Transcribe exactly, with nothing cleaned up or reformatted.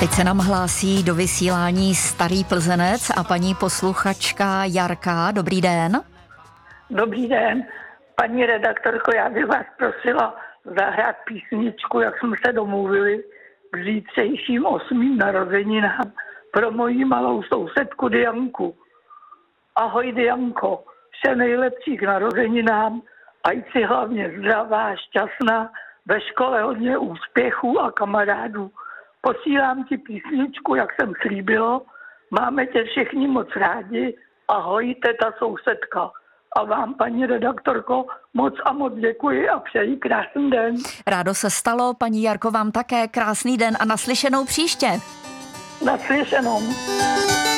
Teď se nám hlásí do vysílání starý Plzenec a paní posluchačka Jarka. Dobrý den. Dobrý den. Paní redaktorko, já bych vás prosila zahrát písničku, jak jsme se domluvili k zítřejším osmým narozeninám pro moji malou sousedku Dianku. Ahoj Dianko, vše nejlepší k narozeninám, ať si hlavně zdravá, šťastná, ve škole hodně úspěchů a kamarádů. Posílám ti písničku, jak jsem slíbilo. Máme tě všichni moc rádi. Ahoj, teta sousedka. A vám, paní redaktorko, moc a moc děkuji a přeji krásný den. Rádo se stalo, paní Jarko, vám také krásný den a naslyšenou příště. Naslyšenou.